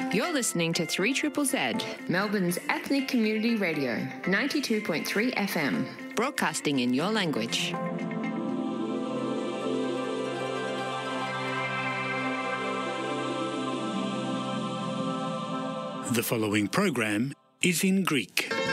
You're listening to 3ZZZ, Melbourne's ethnic community radio, 92.3 FM, broadcasting in your language. The following program is in Greek.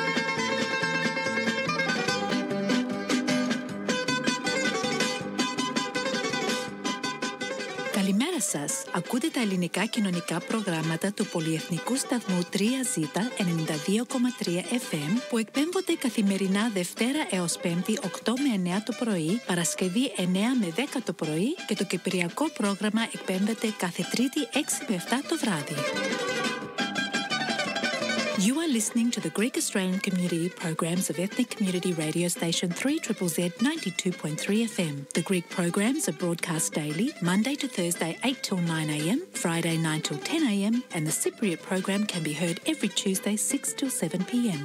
Καλημέρα σας. Ακούτε τα ελληνικά κοινωνικά προγράμματα του πολυεθνικού σταθμού 3Z 92,3 FM που εκπέμπονται καθημερινά Δευτέρα έως Πέμπτη 8 με 9 το πρωί, Παρασκευή 9 με 10 το πρωί και το κυπριακό πρόγραμμα εκπέμπεται κάθε Τρίτη 6 με 7 το βράδυ. You are listening to the Greek Australian community programs of ethnic community radio station 3ZZZ 92.3 FM. The Greek programs are broadcast daily, Monday to Thursday 8 till 9 a.m, Friday 9 till 10 a.m, and the Cypriot program can be heard every Tuesday 6 till 7 p.m.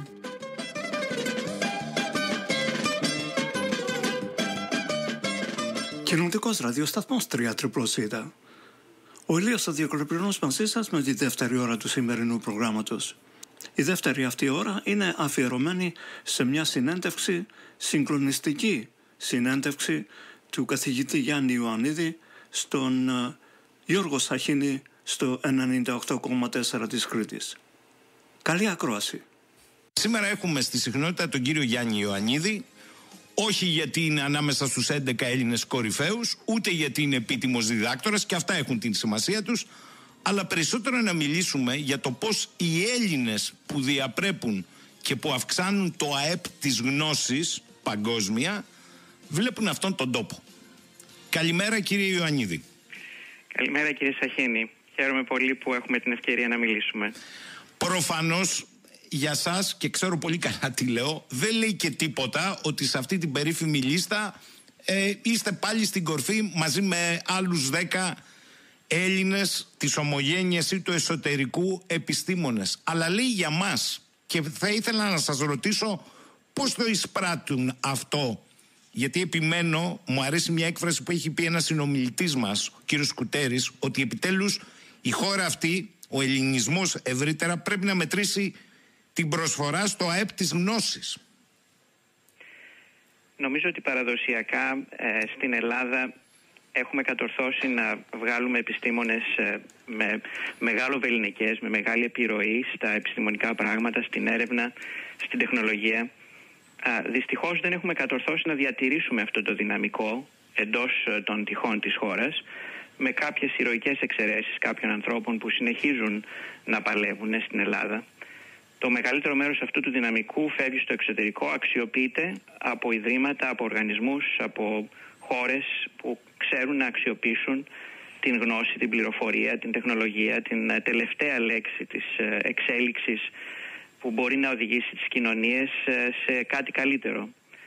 Κοινωνικός ραδιοσταθμός 3ZZZ. Ο Ηλίας Αδιοκροπηρός μαζί σας με τη δεύτερη ώρα του σημερινού προγράμματος. Η δεύτερη αυτή ώρα είναι αφιερωμένη σε μια συνέντευξη, συγκλονιστική συνέντευξη του καθηγητή Γιάννη Ιωαννίδη στον Γιώργο Σαχίνη στο 98,4 της Κρήτης. Καλή ακρόαση. Σήμερα έχουμε στη συχνότητα τον κύριο Γιάννη Ιωαννίδη, όχι γιατί είναι ανάμεσα στους 11 Έλληνες κορυφαίους, ούτε γιατί είναι επίτιμος διδάκτορας, και αυτά έχουν την σημασία τους, αλλά περισσότερο να μιλήσουμε για το πώς οι Έλληνες που διαπρέπουν και που αυξάνουν το ΑΕΠ της γνώσης παγκόσμια βλέπουν αυτόν τον τόπο. Καλημέρα κύριε Ιωαννίδη. Καλημέρα κύριε Σαχίνη. Χαίρομαι πολύ που έχουμε την ευκαιρία να μιλήσουμε. Προφανώς για σας, και ξέρω πολύ καλά τι λέω, δεν λέει και τίποτα ότι σε αυτή την περίφημη λίστα είστε πάλι στην κορφή μαζί με άλλους 10 Έλληνες της ομογένειας ή του εσωτερικού επιστήμονες. Αλλά λέει για μας, και θα ήθελα να σας ρωτήσω πώς το εισπράττουν αυτό, γιατί επιμένω, μου αρέσει μια έκφραση που έχει πει ένας συνομιλητής μας, ο κύριος Σκουτέρης, ότι επιτέλους η χώρα αυτή, ο ελληνισμός ευρύτερα, πρέπει να μετρήσει την προσφορά στο ΑΕΠ της γνώσης. Νομίζω ότι παραδοσιακά στην Ελλάδα έχουμε κατορθώσει να βγάλουμε επιστήμονες με μεγάλο βεληνικές, με μεγάλη επιρροή στα επιστημονικά πράγματα, στην έρευνα, στην τεχνολογία. Δυστυχώς δεν έχουμε κατορθώσει να διατηρήσουμε αυτό το δυναμικό εντός των τυχών της χώρας, με κάποιες ηρωικές εξαιρέσεις κάποιων ανθρώπων που συνεχίζουν να παλεύουν στην Ελλάδα. Το μεγαλύτερο μέρος αυτού του δυναμικού φεύγει στο εξωτερικό, αξιοποιείται από ιδρύματα, από οργανισμούς, από χώρες που ξέρουν να αξιοποιήσουν την γνώση, την πληροφορία, την τεχνολογία, την τελευταία λέξη της εξέλιξης που μπορεί να οδηγήσει τις κοινωνίες σε κάτι καλύτερο.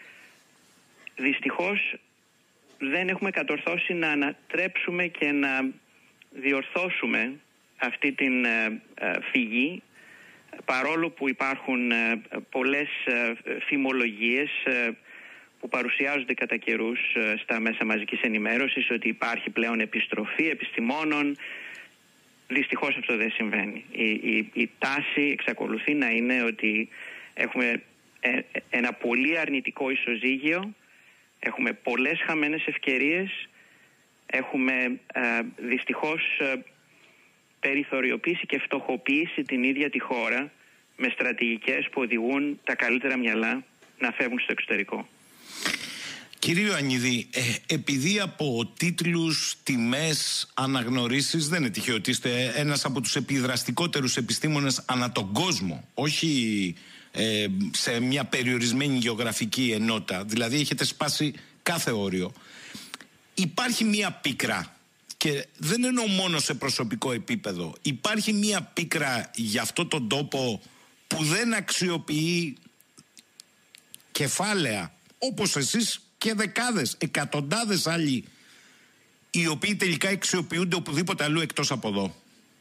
Δυστυχώς δεν έχουμε κατορθώσει να ανατρέψουμε και να διορθώσουμε αυτή την φυγή, παρόλο που υπάρχουν πολλές φημολογίες που παρουσιάζονται κατά καιρούς στα μέσα μαζικής ενημέρωσης ότι υπάρχει πλέον επιστροφή επιστημόνων. Δυστυχώς αυτό δεν συμβαίνει. Η τάση εξακολουθεί να είναι ότι έχουμε ένα πολύ αρνητικό ισοζύγιο, έχουμε πολλές χαμένες ευκαιρίες, έχουμε δυστυχώς περιθωριοποιήσει και φτωχοποιήσει την ίδια τη χώρα με στρατηγικές που οδηγούν τα καλύτερα μυαλά να φεύγουν στο εξωτερικό. Κύριε Ιωαννίδη, επειδή από τίτλους, τιμές, αναγνωρίσεις δεν είναι τυχαίο ότι είστε ένας από τους επιδραστικότερους επιστήμονες ανά τον κόσμο, όχι σε μια περιορισμένη γεωγραφική ενότητα, δηλαδή έχετε σπάσει κάθε όριο, υπάρχει μια πίκρα, και δεν εννοώ μόνο σε προσωπικό επίπεδο, υπάρχει μια πίκρα για αυτό τον τόπο που δεν αξιοποιεί κεφάλαια όπως εσείς και δεκάδες, εκατοντάδες άλλοι, οι οποίοι τελικά αξιοποιούνται οπουδήποτε αλλού εκτός από εδώ.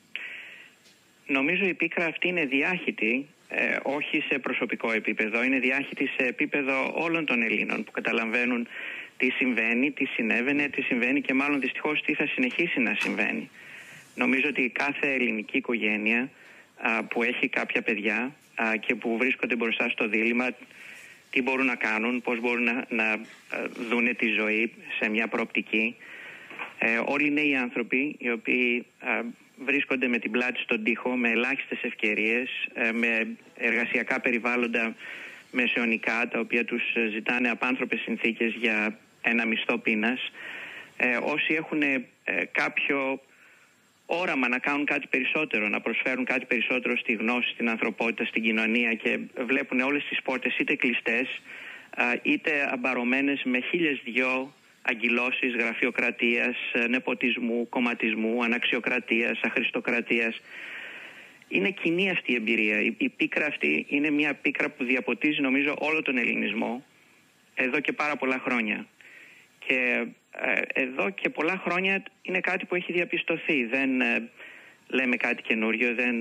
Νομίζω η πίκρα αυτή είναι διάχυτη, όχι σε προσωπικό επίπεδο, είναι διάχυτη σε επίπεδο όλων των Ελλήνων που καταλαβαίνουν τι συμβαίνει, τι συνέβαινε, τι συμβαίνει και μάλλον δυστυχώς τι θα συνεχίσει να συμβαίνει. Νομίζω ότι κάθε ελληνική οικογένεια που έχει κάποια παιδιά και που βρίσκονται μπροστά στο δίλημμα τι μπορούν να κάνουν, πώς μπορούν να δούνε τη ζωή σε μια προοπτική. Όλοι οι νέοι άνθρωποι οι οποίοι βρίσκονται με την πλάτη στον τοίχο, με ελάχιστες ευκαιρίες, με εργασιακά περιβάλλοντα μεσαιωνικά, τα οποία τους ζητάνε απάνθρωπες συνθήκες για ένα μισθό πείνας. Όσοι έχουν κάποιο όραμα να κάνουν κάτι περισσότερο, να προσφέρουν κάτι περισσότερο στη γνώση, στην ανθρωπότητα, στην κοινωνία και βλέπουν όλες τις πόρτες είτε κλειστές είτε αμπαρωμένες με 1002 αγκυλώσεις γραφειοκρατίας, νεποτισμού, κομματισμού, αναξιοκρατίας, αχρηστοκρατίας. Είναι κοινή αυτή η εμπειρία. Η πίκρα αυτή είναι μια πίκρα που διαποτίζει νομίζω όλο τον ελληνισμό εδώ και πάρα πολλά χρόνια. Και εδώ και πολλά χρόνια είναι κάτι που έχει διαπιστωθεί. Δεν λέμε κάτι καινούριο, δεν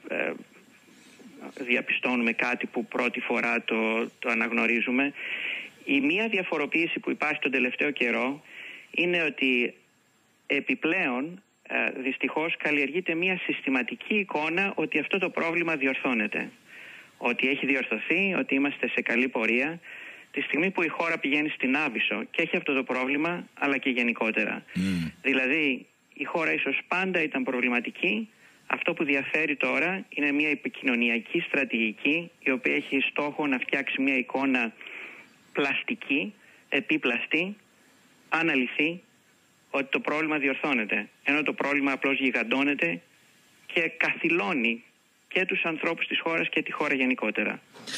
διαπιστώνουμε κάτι που πρώτη φορά το αναγνωρίζουμε. Η μία διαφοροποίηση που υπάρχει τον τελευταίο καιρό είναι ότι επιπλέον δυστυχώς καλλιεργείται μία συστηματική εικόνα ότι αυτό το πρόβλημα διορθώνεται. Ότι έχει διορθωθεί, ότι είμαστε σε καλή πορεία. Τη στιγμή που η χώρα πηγαίνει στην άβυσσο και έχει αυτό το πρόβλημα, αλλά και γενικότερα. Δηλαδή, η χώρα ίσως πάντα ήταν προβληματική. Αυτό που διαφέρει τώρα είναι μια επικοινωνιακή στρατηγική, η οποία έχει στόχο να φτιάξει μια εικόνα πλαστική, επίπλαστη, αν αληθεί ότι το πρόβλημα διορθώνεται. Ενώ το πρόβλημα απλώς γιγαντώνεται και καθυλώνει και τους ανθρώπους της χώρας και τη χώρα γενικότερα.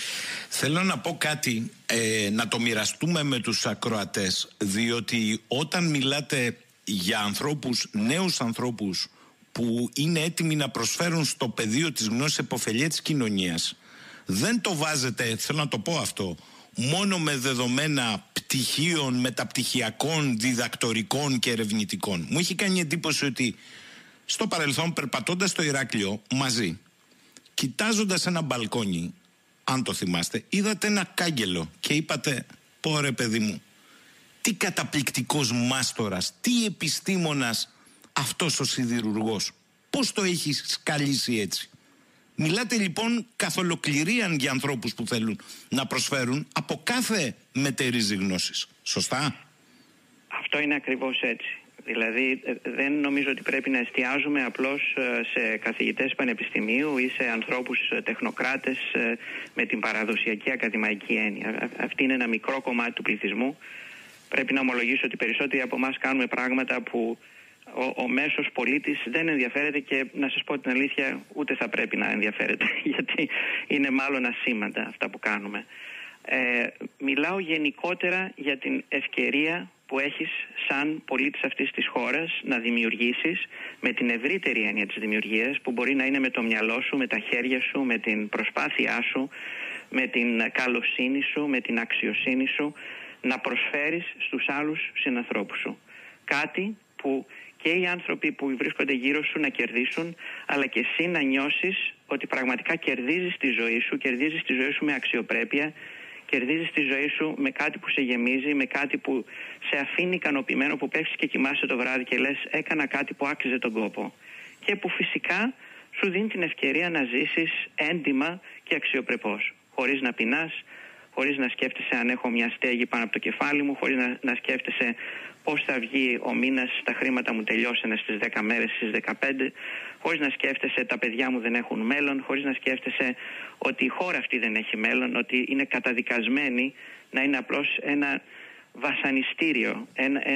Θέλω να πω κάτι, να το μοιραστούμε με τους ακροατές, διότι όταν μιλάτε για ανθρώπους, νέους ανθρώπους που είναι έτοιμοι να προσφέρουν στο πεδίο της γνώσης επωφελία της κοινωνίας, δεν το βάζετε, θέλω να το πω αυτό, μόνο με δεδομένα πτυχίων, μεταπτυχιακών, διδακτορικών και ερευνητικών. Μου έχει κάνει εντύπωση ότι στο παρελθόν, περπατώντας στο Ηράκλειο μαζί, κοιτάζοντας ένα μπαλκόνι, αν το θυμάστε, είδατε ένα κάγκελο και είπατε, πω ρε παιδί μου, τι καταπληκτικός μάστορας, τι επιστήμονας αυτός ο σιδηρουργός, πώς το έχει σκαλίσει έτσι. Μιλάτε λοιπόν καθ' ολοκληρία για ανθρώπους που θέλουν να προσφέρουν από κάθε μετερίζει γνώσης. Σωστά? Αυτό είναι ακριβώς έτσι. Δηλαδή δεν νομίζω ότι πρέπει να εστιάζουμε απλώς σε καθηγητές πανεπιστημίου ή σε ανθρώπους τεχνοκράτες με την παραδοσιακή ακαδημαϊκή έννοια. Αυτή είναι ένα μικρό κομμάτι του πληθυσμού. Πρέπει να ομολογήσω ότι περισσότεροι από εμάς κάνουμε πράγματα που ο μέσος πολίτης δεν ενδιαφέρεται και να σας πω την αλήθεια ούτε θα πρέπει να ενδιαφέρεται γιατί είναι μάλλον ασήμαντα αυτά που κάνουμε. Μιλάω γενικότερα για την ευκαιρία που έχεις σαν πολίτης αυτής της χώρας να δημιουργήσεις με την ευρύτερη έννοια της δημιουργίας που μπορεί να είναι με το μυαλό σου, με τα χέρια σου, με την προσπάθειά σου, με την καλοσύνη σου, με την αξιοσύνη σου να προσφέρεις στους άλλους συνανθρώπους σου. Κάτι που και οι άνθρωποι που βρίσκονται γύρω σου να κερδίσουν, αλλά και εσύ να νιώσεις ότι πραγματικά κερδίζεις τη ζωή σου, κερδίζεις τη ζωή σου με αξιοπρέπεια, κερδίζεις τη ζωή σου με κάτι που σε γεμίζει, με κάτι που σε αφήνει ικανοποιημένο, που πέφτεις και κοιμάσαι το βράδυ και λες έκανα κάτι που άξιζε τον κόπο. Και που φυσικά σου δίνει την ευκαιρία να ζήσεις έντιμα και αξιοπρεπώς, χωρίς να πεινάς, χωρίς να σκέφτεσαι αν έχω μια στέγη πάνω από το κεφάλι μου, χωρίς να σκέφτεσαι πώς θα βγει ο μήνας, τα χρήματα μου τελειώσανε στις 10 μέρες, στις 15, χωρίς να σκέφτεσαι τα παιδιά μου δεν έχουν μέλλον, χωρίς να σκέφτεσαι ότι η χώρα αυτή δεν έχει μέλλον, ότι είναι καταδικασμένη να είναι απλώς ένα βασανιστήριο,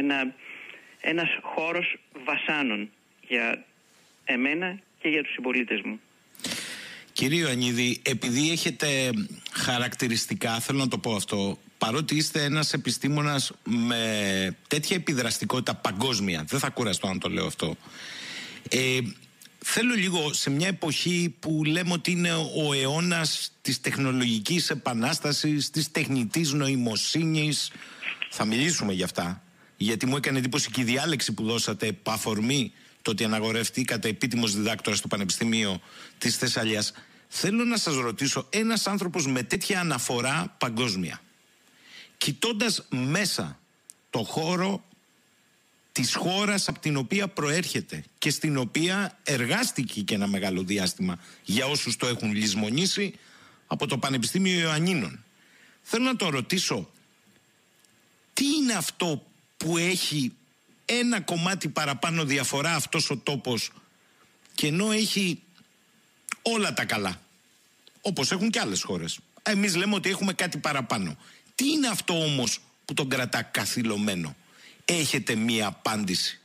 ένας χώρος βασάνων για εμένα και για τους συμπολίτες μου. Κύριε Ιωαννίδη, επειδή έχετε χαρακτηριστικά, θέλω να το πω αυτό, παρότι είστε ένας επιστήμονας με τέτοια επιδραστικότητα παγκόσμια, δεν θα κουραστώ αν το λέω αυτό, θέλω λίγο σε μια εποχή που λέμε ότι είναι ο αιώνας της τεχνολογικής επανάστασης, της τεχνητής νοημοσύνης, θα μιλήσουμε γι' αυτά, γιατί μου έκανε εντύπωση και η διάλεξη που δώσατε επ' αφορμή το ότι αναγορευτήκατε επίτιμος διδάκτορας στο Πανεπιστήμιο της Θεσσαλίας. Θέλω να σας ρωτήσω, ένας άνθρωπος με τέτοια αναφορά παγκόσμια, κοιτώντας μέσα το χώρο της χώρας από την οποία προέρχεται και στην οποία εργάστηκε και ένα μεγάλο διάστημα, για όσους το έχουν λησμονήσει, από το Πανεπιστήμιο Ιωαννίνων. Θέλω να τον ρωτήσω, τι είναι αυτό που έχει ένα κομμάτι παραπάνω διαφορά αυτός ο τόπος, και ενώ έχει όλα τα καλά, όπως έχουν και άλλες χώρες, εμείς λέμε ότι έχουμε κάτι παραπάνω. Τι είναι αυτό όμως που τον κρατά καθυλωμένο? Έχετε μία απάντηση?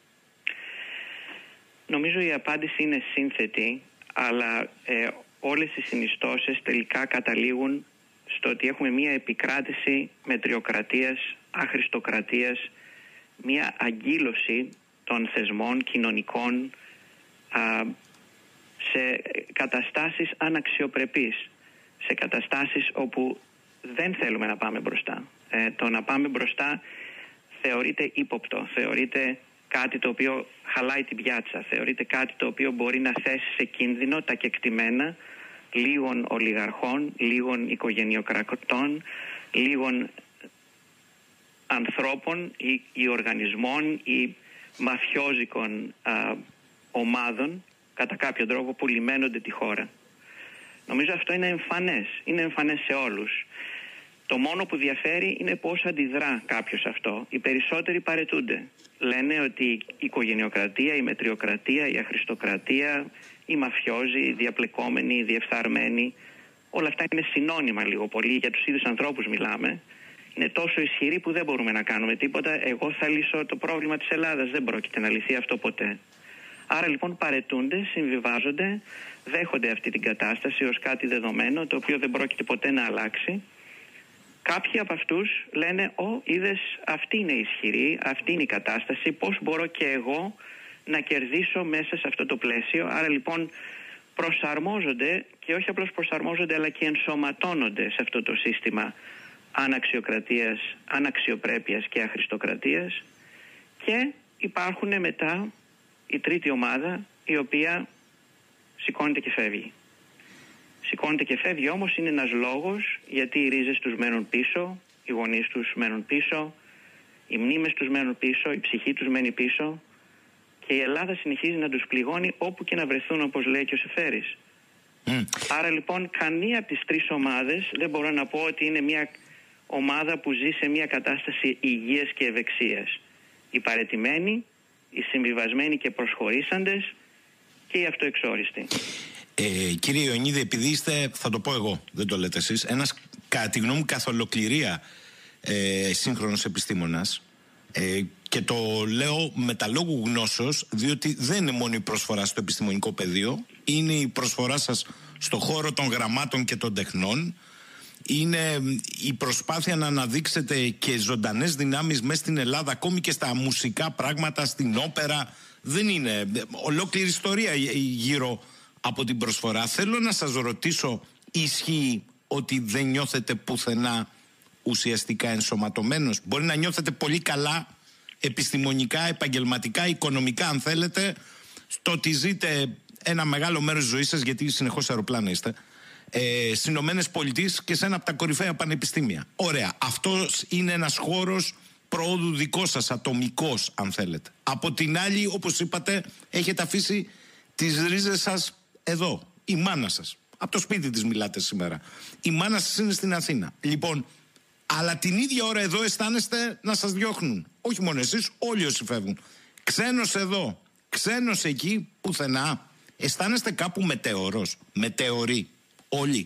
Νομίζω η απάντηση είναι σύνθετη, αλλά όλες οι συνιστώσεις τελικά καταλήγουν στο ότι έχουμε μία επικράτηση μετριοκρατίας, αχρηστοκρατίας, μία αγκύλωση των θεσμών κοινωνικών σε καταστάσεις αναξιοπρεπείς, σε καταστάσεις όπου δεν θέλουμε να πάμε μπροστά. Το να πάμε μπροστά θεωρείται ύποπτο, θεωρείται κάτι το οποίο χαλάει την πιάτσα, θεωρείται κάτι το οποίο μπορεί να θέσει σε κίνδυνο τα κεκτημένα λίγων ολιγαρχών, λίγων οικογενειοκρατών, λίγων ανθρώπων ή οργανισμών ή μαφιόζικων ομάδων, κατά κάποιο τρόπο, που λιμένονται τη χώρα. Νομίζω αυτό είναι εμφανές. Είναι εμφανές σε όλους. Το μόνο που διαφέρει είναι πώς αντιδρά κάποιος αυτό. Οι περισσότεροι παραιτούνται. Λένε ότι η οικογενειοκρατία, η μετριοκρατία, η αχρηστοκρατία, οι μαφιόζοι, οι διαπλεκόμενοι, οι διεφθαρμένοι, όλα αυτά είναι συνώνυμα λίγο πολύ, για τους ίδιους ανθρώπους μιλάμε. Είναι τόσο ισχυροί που δεν μπορούμε να κάνουμε τίποτα. Εγώ θα λύσω το πρόβλημα της Ελλάδας. Δεν πρόκειται να λυθεί αυτό ποτέ. Άρα λοιπόν παραιτούνται, συμβιβάζονται, δέχονται αυτή την κατάσταση ως κάτι δεδομένο, το οποίο δεν πρόκειται ποτέ να αλλάξει. Κάποιοι από αυτούς λένε, είδες, αυτή είναι ισχυρή, αυτή είναι η κατάσταση, πώς μπορώ και εγώ να κερδίσω μέσα σε αυτό το πλαίσιο? Άρα λοιπόν προσαρμόζονται, και όχι απλώς προσαρμόζονται, αλλά και ενσωματώνονται σε αυτό το σύστημα αναξιοκρατίας, αναξιοπρέπειας και αχρηστοκρατίας, και υπάρχουν μετά η τρίτη ομάδα, η οποία σηκώνεται και φεύγει. Σηκώνεται και φεύγει όμως είναι ένας λόγος, γιατί οι ρίζες τους μένουν πίσω, οι γονείς τους μένουν πίσω, οι μνήμες τους μένουν πίσω, η ψυχή τους μένει πίσω, και η Ελλάδα συνεχίζει να τους πληγώνει όπου και να βρεθούν, όπως λέει και ο Σεφέρης. Άρα λοιπόν καμία από τις τρεις ομάδες δεν μπορώ να πω ότι είναι μια ομάδα που ζει σε μια κατάσταση υγείας και ευεξίας. Οι παραιτημένοι, οι συμβιβασμένοι και προσχωρήσαντες, και οι αυτοεξόριστοι. Κύριε Ιωνίδη, επειδή είστε, θα το πω εγώ, δεν το λέτε εσείς, ένας κατά τη γνώμη μου καθ' ολοκληρία σύγχρονος επιστήμονας, και το λέω με τα λόγου γνώσεως, διότι δεν είναι μόνο η προσφορά στο επιστημονικό πεδίο, είναι η προσφορά σας στο χώρο των γραμμάτων και των τεχνών, είναι η προσπάθεια να αναδείξετε και ζωντανές δυνάμεις μέσα στην Ελλάδα, ακόμη και στα μουσικά πράγματα, στην όπερα. Δεν είναι ολόκληρη ιστορία γύρω από την προσφορά. Θέλω να σας ρωτήσω, ισχύει ότι δεν νιώθετε πουθενά ουσιαστικά ενσωματωμένος? Μπορεί να νιώθετε πολύ καλά επιστημονικά, επαγγελματικά, οικονομικά, αν θέλετε, στο ότι ζείτε ένα μεγάλο μέρος της ζωής σας, γιατί συνεχώς αεροπλάνα είστε, στις Ηνωμένες Πολιτείες και σε ένα από τα κορυφαία πανεπιστήμια. Ωραία. Αυτός είναι ένας χώρος προόδου δικό σας, ατομικός, αν θέλετε. Από την άλλη, όπως είπατε, έχετε αφήσει τις ρίζες σας εδώ. Η μάνα σας. Από το σπίτι της μιλάτε σήμερα. Η μάνα σας είναι στην Αθήνα. Λοιπόν, αλλά την ίδια ώρα εδώ αισθάνεστε να σας διώχνουν. Όχι μόνο εσείς, όλοι όσοι φεύγουν. Ξένος εδώ, ξένος εκεί, πουθενά. Αισθάνεστε κάπου μετεωρός, μετεωροί, όλοι?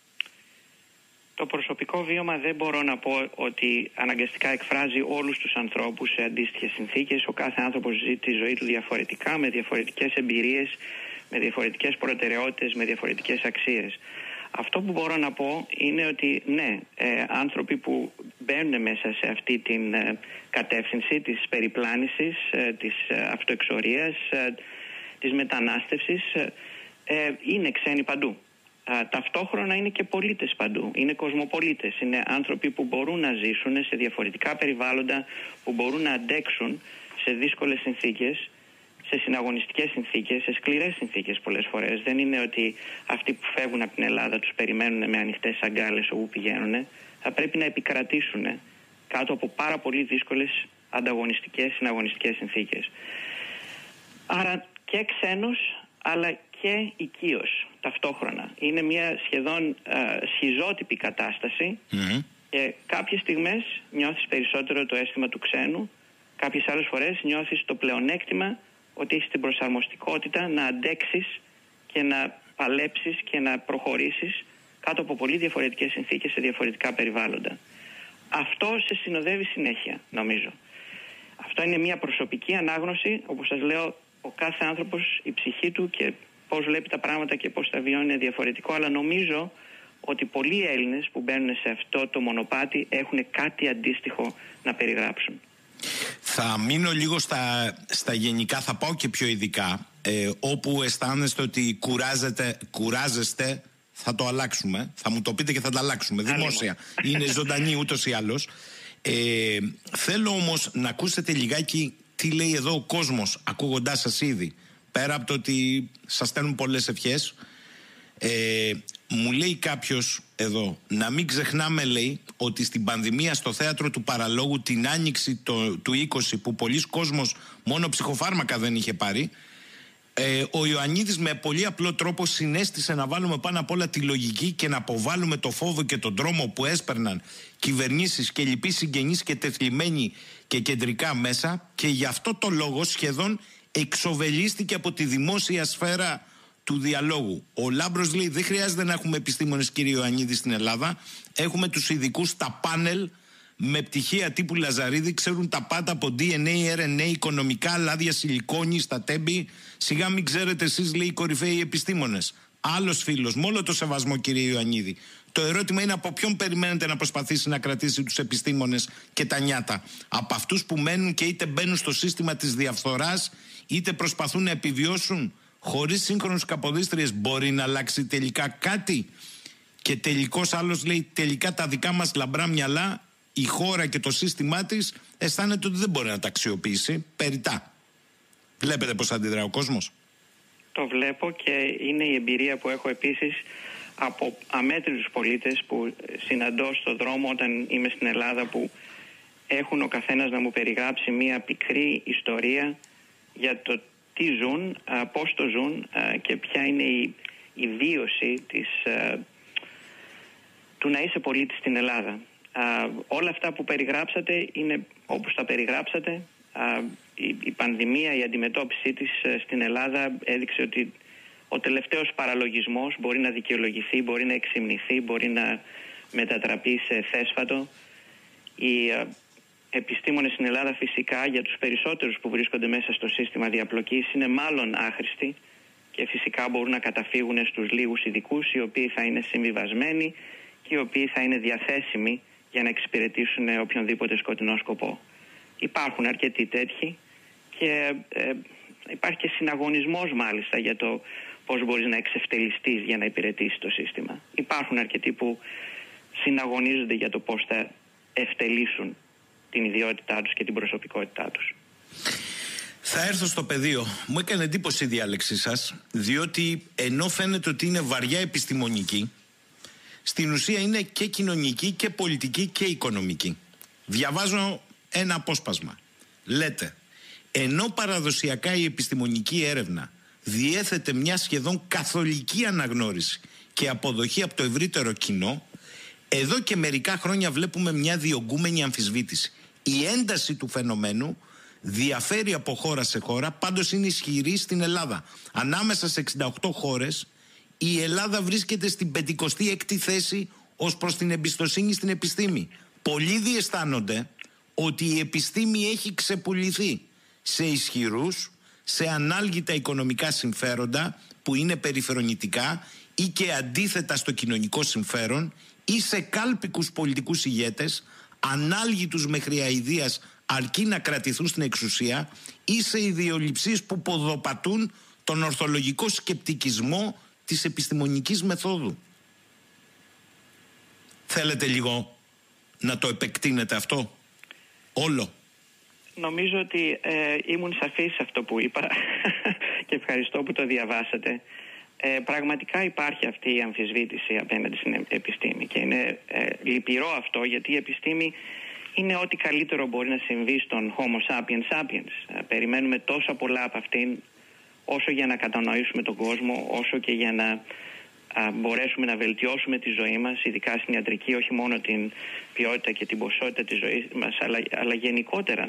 Το προσωπικό βίωμα δεν μπορώ να πω ότι αναγκαστικά εκφράζει όλους τους ανθρώπους σε αντίστοιχες συνθήκες. Ο κάθε άνθρωπος ζει τη ζωή του διαφορετικά, με διαφορετικές εμπειρίες, με διαφορετικές προτεραιότητες, με διαφορετικές αξίες. Αυτό που μπορώ να πω είναι ότι ναι, άνθρωποι που μπαίνουν μέσα σε αυτή την κατεύθυνση της περιπλάνησης, της αυτοεξορίας, της μετανάστευσης, είναι ξένοι παντού. Ταυτόχρονα είναι και πολίτες παντού, είναι κοσμοπολίτες, είναι άνθρωποι που μπορούν να ζήσουν σε διαφορετικά περιβάλλοντα, που μπορούν να αντέξουν σε δύσκολες συνθήκες, σε συναγωνιστικές συνθήκες, σε σκληρές συνθήκες πολλές φορές. Δεν είναι ότι αυτοί που φεύγουν από την Ελλάδα τους περιμένουν με ανοιχτές αγκάλες όπου πηγαίνουν. Θα πρέπει να επικρατήσουν κάτω από πάρα πολύ δύσκολες ανταγωνιστικές, συναγωνιστικές συνθήκες. Άρα και ξένος, αλλά και οικείος ταυτόχρονα. Είναι μια σχεδόν σχιζότυπη κατάσταση και κάποιες στιγμές νιώθεις περισσότερο το αίσθημα του ξένου, κάποιες άλλες φορές νιώθεις το πλεονέκτημα ότι έχεις την προσαρμοστικότητα να αντέξεις και να παλέψεις και να προχωρήσεις κάτω από πολύ διαφορετικές συνθήκες σε διαφορετικά περιβάλλοντα. Αυτό σε συνοδεύει συνέχεια, νομίζω. Αυτό είναι μια προσωπική ανάγνωση, όπως σας λέω, ο κάθε άνθρωπος, η ψυχή του και πώς βλέπει τα πράγματα και πώς τα βιώνει είναι διαφορετικό, αλλά νομίζω ότι πολλοί Έλληνες που μπαίνουν σε αυτό το μονοπάτι έχουν κάτι αντίστοιχο να περιγράψουν. Θα μείνω λίγο στα γενικά, θα πάω και πιο ειδικά. Όπου αισθάνεστε ότι κουράζεστε, θα το αλλάξουμε. Θα μου το πείτε και θα το αλλάξουμε. Δημόσια. Είναι ζωντανή ούτως ή άλλως. Θέλω όμως να ακούσετε λιγάκι τι λέει εδώ ο κόσμος, ακούγοντάς σας ήδη. Πέρα από το ότι σας στέλνουν πολλές ευχές, μου λέει κάποιος εδώ, να μην ξεχνάμε, λέει, ότι στην πανδημία στο θέατρο του Παραλόγου την άνοιξη του 20, που πολλοί κόσμος μόνο ψυχοφάρμακα δεν είχε πάρει, ο Ιωαννίδης με πολύ απλό τρόπο συνέστησε να βάλουμε πάνω απ' όλα τη λογική και να αποβάλουμε το φόβο και τον τρόμο που έσπερναν κυβερνήσεις και λοιποί συγγενείς και τεθλιμμένοι και κεντρικά μέσα, και γι' αυτό το λόγο σχεδόν εξοβελίστηκε από τη δημόσια σφαίρα του διαλόγου. Ο Λάμπρος λέει, δεν χρειάζεται να έχουμε επιστήμονες, κύριε Ιωαννίδη, στην Ελλάδα. Έχουμε τους ειδικούς στα πάνελ με πτυχία τύπου Λαζαρίδη, ξέρουν τα πάντα από DNA, RNA, οικονομικά, λάδια σιλικόνη, στα τέμπη. Σιγά μην ξέρετε εσείς, λέει, οι κορυφαίοι επιστήμονες. Άλλος φίλος, με όλο το σεβασμό, κύριε Ιωαννίδη. Το ερώτημα είναι από ποιον περιμένετε να προσπαθήσει να κρατήσει τους επιστήμονες και τα νιάτα. Από αυτούς που μένουν και είτε μπαίνουν στο σύστημα της διαφθοράς, είτε προσπαθούν να επιβιώσουν. Χωρίς σύγχρονους καποδίστριες μπορεί να αλλάξει τελικά κάτι? Και τελικώς άλλος λέει, τελικά τα δικά μας λαμπρά μυαλά, η χώρα και το σύστημά της αισθάνεται ότι δεν μπορεί να τα αξιοποιήσει. Περιτά. Βλέπετε πώς αντιδρά ο κόσμος? Το βλέπω και είναι η εμπειρία που έχω επίσης από αμέτρητους πολίτες που συναντώ στον δρόμο όταν είμαι στην Ελλάδα, που έχουν ο καθένας να μου περιγράψει μία πικρή ιστορία για το τι ζουν, πώς το ζουν και ποια είναι η βίωση του να είσαι πολίτης στην Ελλάδα. Όλα αυτά που περιγράψατε είναι όπως τα περιγράψατε. Η πανδημία, η αντιμετώπιση της στην Ελλάδα έδειξε ότι ο τελευταίος παραλογισμός μπορεί να δικαιολογηθεί, μπορεί να εξυμνηθεί, μπορεί να μετατραπεί σε θέσφατο. Οι επιστήμονες στην Ελλάδα φυσικά, για τους περισσότερους που βρίσκονται μέσα στο σύστημα διαπλοκής, είναι μάλλον άχρηστοι και φυσικά μπορούν να καταφύγουν στους λίγους ειδικούς, οι οποίοι θα είναι συμβιβασμένοι και οι οποίοι θα είναι διαθέσιμοι για να εξυπηρετήσουν οποιονδήποτε σκοτεινό σκοπό. Υπάρχουν αρκετοί τέτοιοι και υπάρχει και συναγωνισμός μάλιστα για το πώς μπορείς να εξευτελιστείς για να υπηρετήσεις το σύστημα. Υπάρχουν αρκετοί που συναγωνίζονται για το πώς θα ευτελίσουν την ιδιότητά τους και την προσωπικότητά τους. Θα έρθω στο πεδίο. Μου έκανε εντύπωση η διάλεξή σας, διότι ενώ φαίνεται ότι είναι βαριά επιστημονική, στην ουσία είναι και κοινωνική και πολιτική και οικονομική. Διαβάζω ένα απόσπασμα. Λέτε, ενώ παραδοσιακά η επιστημονική έρευνα διέθετε μια σχεδόν καθολική αναγνώριση και αποδοχή από το ευρύτερο κοινό, εδώ και μερικά χρόνια βλέπουμε μια διωγγούμενη αμφισβήτηση. Η ένταση του φαινομένου διαφέρει από χώρα σε χώρα, πάντως είναι ισχυρή στην Ελλάδα. Ανάμεσα σε 68 χώρες, η Ελλάδα βρίσκεται στην 56η θέση ως προς την εμπιστοσύνη στην επιστήμη. Πολλοί διαισθάνονται ότι η επιστήμη έχει ξεπουληθεί σε ισχυρούς, σε ανάλγητα οικονομικά συμφέροντα που είναι περιφρονητικά ή και αντίθετα στο κοινωνικό συμφέρον, ή σε κάλπικους πολιτικούς ηγέτες, ανάλγητους μέχρι αηδίας αρκεί να κρατηθούν στην εξουσία, ή σε ιδεολειψίες που ποδοπατούν τον ορθολογικό σκεπτικισμό της επιστημονικής μεθόδου. Θέλετε λίγο να το επεκτείνετε αυτό όλο? Νομίζω ότι ήμουν σαφής σε αυτό που είπα και ευχαριστώ που το διαβάσατε. Πραγματικά υπάρχει αυτή η αμφισβήτηση απέναντι στην επιστήμη και είναι λυπηρό αυτό, γιατί η επιστήμη είναι ό,τι καλύτερο μπορεί να συμβεί στον Homo sapiens sapiens. Περιμένουμε τόσα πολλά από αυτήν, όσο για να κατανοήσουμε τον κόσμο, όσο και για να μπορέσουμε να βελτιώσουμε τη ζωή μας, ειδικά στην ιατρική, όχι μόνο την ποιότητα και την ποσότητα της ζωής μας, αλλά γενικότερα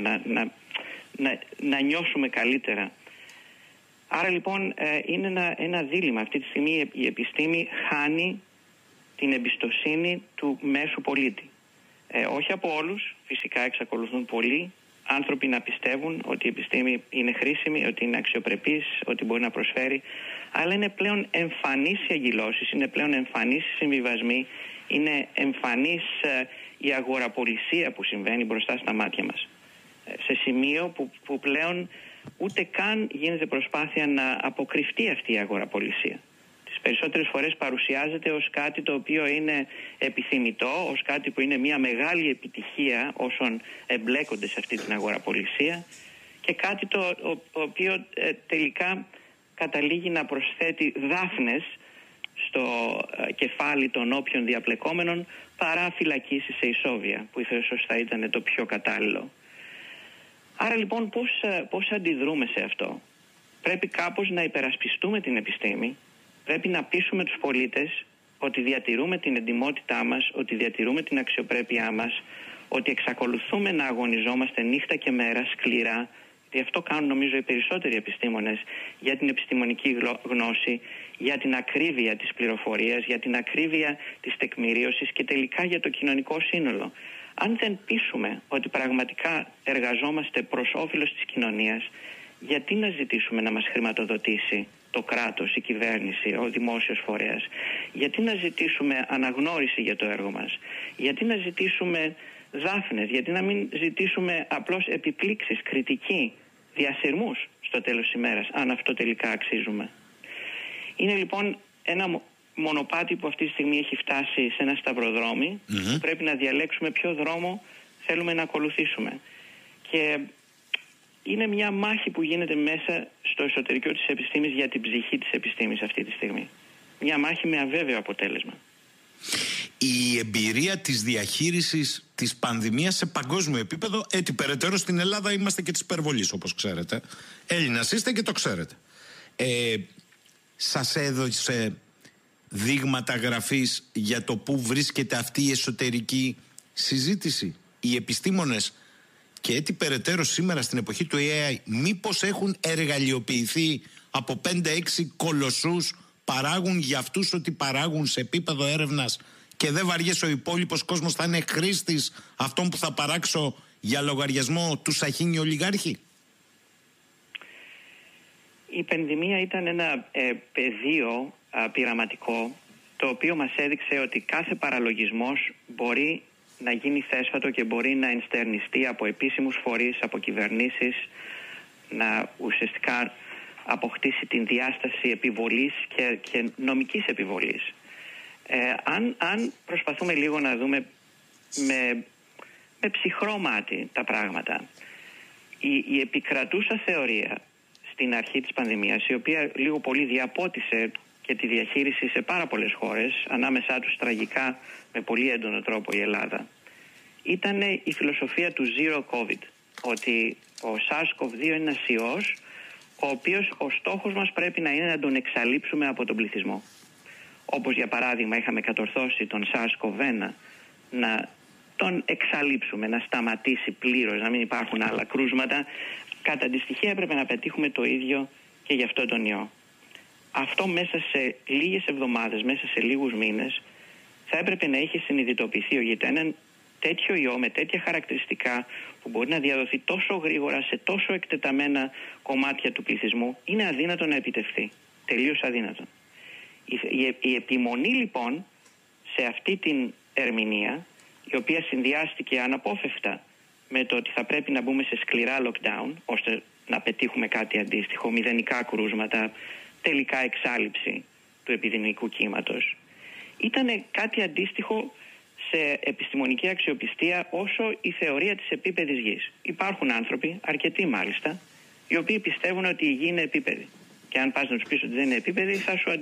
να νιώσουμε καλύτερα. Άρα λοιπόν είναι ένα δίλημμα. Αυτή τη στιγμή η επιστήμη χάνει την εμπιστοσύνη του μέσου πολίτη. Όχι από όλους, φυσικά εξακολουθούν πολλοί άνθρωποι να πιστεύουν ότι η επιστήμη είναι χρήσιμη, ότι είναι αξιοπρεπής, ότι μπορεί να προσφέρει, αλλά είναι πλέον εμφανείς οι αγκυλώσεις, είναι πλέον εμφανείς οι συμβιβασμοί, είναι εμφανής η αγοραπολισία που συμβαίνει μπροστά στα μάτια μας. Σε σημείο που πλέον ούτε καν γίνεται προσπάθεια να αποκρυφτεί αυτή η αγοραπολισία. Τις περισσότερες φορές παρουσιάζεται ως κάτι το οποίο είναι επιθυμητό, ως κάτι που είναι μια μεγάλη επιτυχία όσων εμπλέκονται σε αυτή την αγοραπολισία και κάτι το οποίο τελικά καταλήγει να προσθέτει δάφνες στο κεφάλι των όποιων διαπλεκόμενων παρά φυλακίσεις σε ισόβια, που ίσως θα ήταν το πιο κατάλληλο. Άρα λοιπόν πώς αντιδρούμε σε αυτό? Πρέπει κάπως να υπερασπιστούμε την επιστήμη, πρέπει να πείσουμε τους πολίτες ότι διατηρούμε την εντιμότητά μας, ότι διατηρούμε την αξιοπρέπειά μας, ότι εξακολουθούμε να αγωνιζόμαστε νύχτα και μέρα σκληρά, και αυτό κάνουν νομίζω οι περισσότεροι επιστήμονες, για την επιστημονική γνώση, για την ακρίβεια της πληροφορίας, για την ακρίβεια της τεκμηρίωσης και τελικά για το κοινωνικό σύνολο. Αν δεν πείσουμε ότι πραγματικά εργαζόμαστε προς όφελος της κοινωνίας, γιατί να ζητήσουμε να μας χρηματοδοτήσει το κράτος, η κυβέρνηση, ο δημόσιος φορέας? Γιατί να ζητήσουμε αναγνώριση για το έργο μας? Γιατί να ζητήσουμε δάφνες? Γιατί να μην ζητήσουμε απλώς επιπλήξεις, κριτική, διασυρμούς στο τέλος της ημέρας, αν αυτό τελικά αξίζουμε? Είναι λοιπόν ένα μονοπάτι που αυτή τη στιγμή έχει φτάσει σε ένα σταυροδρόμι. Πρέπει να διαλέξουμε ποιο δρόμο θέλουμε να ακολουθήσουμε. Και είναι μια μάχη που γίνεται μέσα στο εσωτερικό της επιστήμης για την ψυχή της επιστήμης αυτή τη στιγμή. Μια μάχη με αβέβαιο αποτέλεσμα. Η εμπειρία της διαχείρισης της πανδημίας σε παγκόσμιο επίπεδο, έτσι περαιτέρω στην Ελλάδα είμαστε και της υπερβολής, όπως ξέρετε. Έλληνας είστε και το ξέρετε. Σας έδωσε δείγματα γραφής για το πού βρίσκεται αυτή η εσωτερική συζήτηση? Οι επιστήμονες και έτσι περαιτέρω σήμερα στην εποχή του AI μήπως έχουν εργαλειοποιηθεί από 5-6 κολοσσούς, παράγουν για αυτούς ότι παράγουν σε επίπεδο έρευνας και δεν βαριέσαι ο υπόλοιπος κόσμος θα είναι χρήστης αυτών που θα παράξω για λογαριασμό του Σαχίνι ολιγάρχη? Η πανδημία ήταν ένα πεδίο πειραματικό, το οποίο μας έδειξε ότι κάθε παραλογισμός μπορεί να γίνει θέσφατο και μπορεί να ενστερνιστεί από επίσημους φορείς, από κυβερνήσεις, να ουσιαστικά αποκτήσει την διάσταση επιβολής και νομικής επιβολής. Αν προσπαθούμε λίγο να δούμε με ψυχρό μάτι τα πράγματα, η επικρατούσα θεωρία στην αρχή της πανδημίας, η οποία λίγο πολύ διαπότισε και τη διαχείριση σε πάρα πολλές χώρες, ανάμεσά τους τραγικά με πολύ έντονο τρόπο η Ελλάδα, ήταν η φιλοσοφία του Zero COVID, ότι ο SARS-CoV-2 είναι ένας ιός, ο οποίος ο στόχος μας πρέπει να είναι να τον εξαλείψουμε από τον πληθυσμό. Όπως για παράδειγμα είχαμε κατορθώσει τον SARS-CoV-1 να τον εξαλείψουμε, να σταματήσει πλήρως, να μην υπάρχουν άλλα κρούσματα. Κατά τη στοιχεία έπρεπε να πετύχουμε το ίδιο και για αυτό τον ιό. Αυτό μέσα σε λίγες εβδομάδες, μέσα σε λίγους μήνες θα έπρεπε να είχε συνειδητοποιηθεί ότι έναν τέτοιο ιό με τέτοια χαρακτηριστικά που μπορεί να διαδοθεί τόσο γρήγορα σε τόσο εκτεταμένα κομμάτια του πληθυσμού είναι αδύνατο να επιτευχθεί. Τελείως αδύνατο. Η επιμονή λοιπόν σε αυτή την ερμηνεία, η οποία συνδυάστηκε αναπόφευκτα με το ότι θα πρέπει να μπούμε σε σκληρά lockdown ώστε να πετύχουμε κάτι αντίστοιχο, μηδενικά κρούσματα, τελικά εξάλειψη του επιδημικού κύματος, ήταν κάτι αντίστοιχο σε επιστημονική αξιοπιστία όσο η θεωρία της επίπεδης γης. Υπάρχουν άνθρωποι, αρκετοί μάλιστα, οι οποίοι πιστεύουν ότι η γη είναι επίπεδη. Και αν πας να τους πεις ότι δεν είναι επίπεδη, θα σου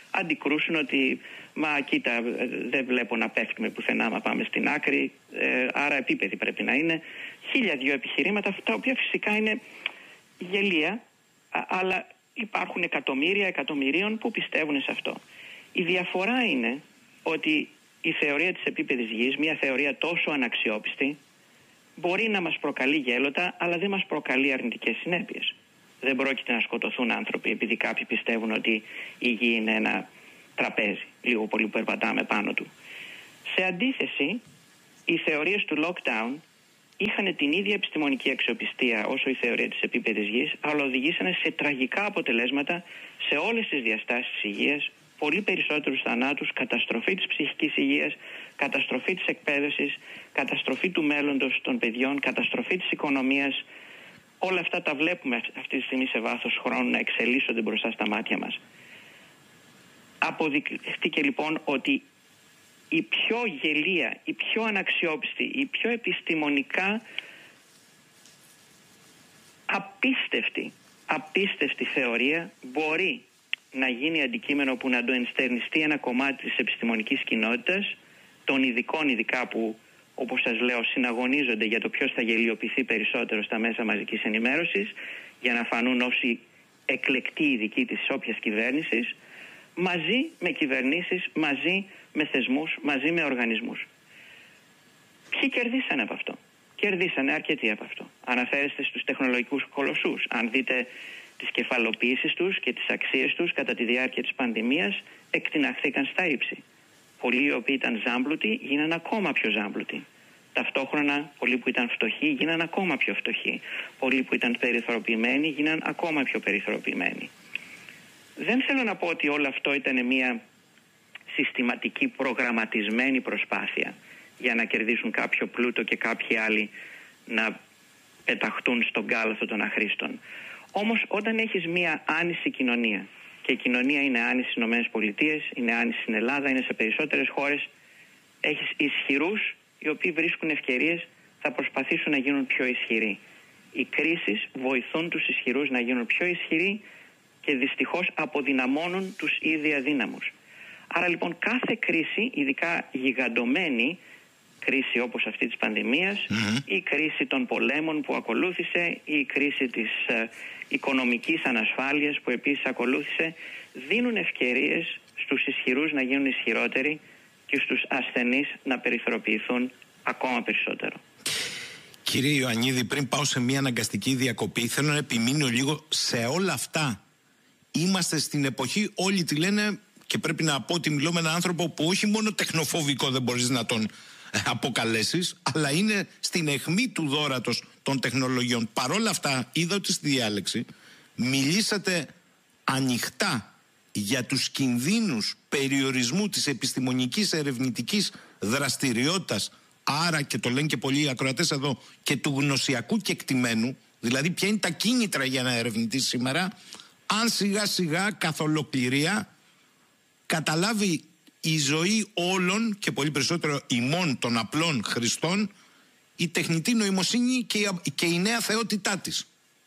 αντικρούσουν ότι μα κοίτα, δεν βλέπω να πέφτουμε πουθενά άμα πάμε στην άκρη, άρα επίπεδοι πρέπει να είναι. 1002 επιχειρήματα, τα οποία φυσικά είναι γελία, αλλά υπάρχουν εκατομμυρίων που πιστεύουν σε αυτό. Η διαφορά είναι ότι η θεωρία της επίπεδης γης, μια θεωρία τόσο αναξιόπιστη, μπορεί να μας προκαλεί γέλοτα, αλλά δεν μας προκαλεί αρνητικές συνέπειες. Δεν πρόκειται να σκοτωθούν άνθρωποι επειδή κάποιοι πιστεύουν ότι η γη είναι ένα τραπέζι, λίγο πολύ που περπατάμε πάνω του. Σε αντίθεση, οι θεωρίες του lockdown είχαν την ίδια επιστημονική αξιοπιστία όσο η θεωρία της επίπεδης γης, αλλά οδηγήσανε σε τραγικά αποτελέσματα σε όλες τις διαστάσεις της υγείας, πολύ περισσότερους θανάτους, καταστροφή της ψυχικής υγείας, καταστροφή της εκπαίδευσης, καταστροφή του μέλλοντος των παιδιών, καταστροφή της οικονομίας. Όλα αυτά τα βλέπουμε αυτή τη στιγμή σε βάθος χρόνου να εξελίσσονται μπροστά στα μάτια μας. Αποδειχτήκε λοιπόν ότι η πιο γελία, η πιο αναξιόπιστη, η πιο επιστημονικά απίστευτη θεωρία μπορεί να γίνει αντικείμενο που να το ενστερνιστεί ένα κομμάτι της επιστημονικής κοινότητας, των ειδικών ειδικά που, όπως σας λέω, συναγωνίζονται για το ποιος θα γελιοποιηθεί περισσότερο στα μέσα μαζικής ενημέρωσης, για να φανούν όσοι εκλεκτοί ειδικοί της όποιας κυβέρνησης, μαζί με κυβερνήσεις, μαζί με θεσμούς, μαζί με οργανισμούς. Ποιοι κερδίσανε από αυτό? Κερδίσανε αρκετοί από αυτό. Αναφέρεστε στους τεχνολογικούς κολοσσούς. Αν δείτε τις κεφαλοποιήσεις τους και τις αξίες τους κατά τη διάρκεια της πανδημίας, εκτιναχθήκαν στα ύψη. Πολλοί οι οποίοι ήταν ζάμπλουτοι γίναν ακόμα πιο ζάμπλουτοι. Ταυτόχρονα, πολλοί που ήταν φτωχοί γίναν ακόμα πιο φτωχοί. Πολλοί που ήταν περιθωριοποιημένοι γίναν ακόμα πιο περιθωριοποιημένοι. Δεν θέλω να πω ότι όλο αυτό ήταν μια συστηματική προγραμματισμένη προσπάθεια για να κερδίσουν κάποιο πλούτο και κάποιοι άλλοι να πεταχτούν στον κάλαθο των αχρήστων. Όμως όταν έχεις μια άνηση κοινωνία, και η κοινωνία είναι άνηση στις ΗΠΑ, είναι άνηση στην Ελλάδα, είναι σε περισσότερες χώρες, έχεις ισχυρούς οι οποίοι βρίσκουν ευκαιρίες, θα προσπαθήσουν να γίνουν πιο ισχυροί. Οι κρίσεις βοηθούν τους ισχυρούς να γίνουν πιο ισχυροί και δυστυχώς αποδυναμώνουν τους ήδη αδύναμους. Άρα λοιπόν κάθε κρίση, ειδικά γιγαντωμένη κρίση όπως αυτή της πανδημίας, η κρίση των πολέμων που ακολούθησε, η κρίση της οικονομικής ανασφάλειας που επίσης ακολούθησε, δίνουν ευκαιρίες στους ισχυρούς να γίνουν ισχυρότεροι και στους ασθενείς να περιθωριοποιηθούν ακόμα περισσότερο. Κύριε Ιωαννίδη, πριν πάω σε μια αναγκαστική διακοπή, θέλω να επιμείνω λίγο σε όλα αυτά. Είμαστε στην εποχή, όλοι τη λένε, και πρέπει να πω ότι μιλώ με έναν άνθρωπο που όχι μόνο τεχνοφοβικό δεν μπορείς να τον αποκαλέσεις, αλλά είναι στην αιχμή του δώρατος των τεχνολογιών. Παρόλα αυτά, είδα ότι στη διάλεξη μιλήσατε ανοιχτά για τους κινδύνους περιορισμού της επιστημονικής ερευνητικής δραστηριότητας, άρα, και το λένε και πολλοί ακροατές εδώ, και του γνωσιακού κεκτημένου, δηλαδή ποια είναι τα κίνητρα για να ερευνητής σήμερα, αν σιγά σιγά καθ' ολοκληρία καταλάβει η ζωή όλων και πολύ περισσότερο ημών των απλών χρηστών η τεχνητή νοημοσύνη και η νέα θεότητά της.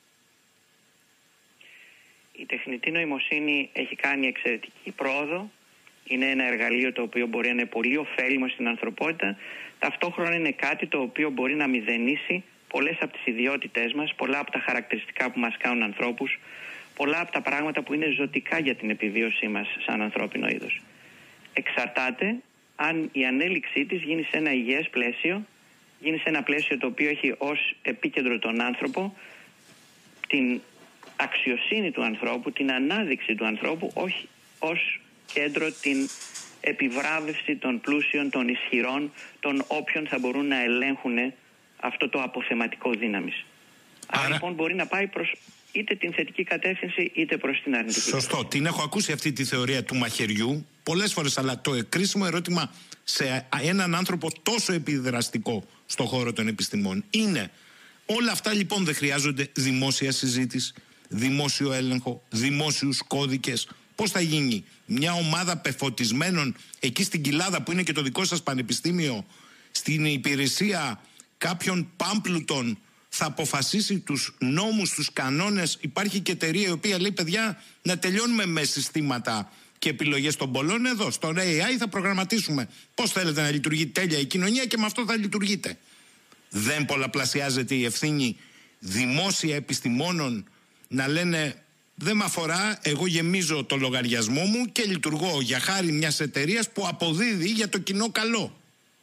Η τεχνητή νοημοσύνη έχει κάνει εξαιρετική πρόοδο. Είναι ένα εργαλείο το οποίο μπορεί να είναι πολύ ωφέλιμο στην ανθρωπότητα. Ταυτόχρονα είναι κάτι το οποίο μπορεί να μηδενίσει πολλές από τις ιδιότητές μας, πολλά από τα χαρακτηριστικά που μας κάνουν ανθρώπους, πολλά από τα πράγματα που είναι ζωτικά για την επιβίωσή μας σαν ανθρώπινο είδος. Εξαρτάται αν η ανέλυξή της γίνει σε ένα υγιές πλαίσιο, γίνει σε ένα πλαίσιο το οποίο έχει ως επίκεντρο τον άνθρωπο, την αξιοσύνη του ανθρώπου, την ανάδειξη του ανθρώπου, όχι ως κέντρο την επιβράβευση των πλούσιων, των ισχυρών, των όποιων θα μπορούν να ελέγχουν αυτό το αποθεματικό δύναμης. Άρα λοιπόν μπορεί να πάει προς είτε την θετική κατεύθυνση είτε προς την αρνητική. Σωστό. Την έχω ακούσει αυτή τη θεωρία του μαχαιριού πολλές φορές, αλλά το κρίσιμο ερώτημα σε έναν άνθρωπο τόσο επιδραστικό στον χώρο των επιστημών είναι: όλα αυτά λοιπόν δεν χρειάζονται δημόσια συζήτηση, δημόσιο έλεγχο, δημόσιους κώδικες? Πώς θα γίνει μια ομάδα πεφωτισμένων εκεί στην Κοιλάδα, που είναι και το δικό σας πανεπιστήμιο, στην υπηρεσία κάποιων πάμπλουτων, θα αποφασίσει τους νόμους, τους κανόνες? Υπάρχει και εταιρεία η οποία λέει: παιδιά, να τελειώνουμε με συστήματα και επιλογές των πολλών εδώ. Στον AI θα προγραμματίσουμε πώς θέλετε να λειτουργεί τέλεια η κοινωνία και με αυτό θα λειτουργείτε. Δεν πολλαπλασιάζεται η ευθύνη δημόσια επιστημόνων να λένε δεν με αφορά, εγώ γεμίζω το λογαριασμό μου και λειτουργώ για χάρη μιας εταιρείας που αποδίδει για το κοινό καλό?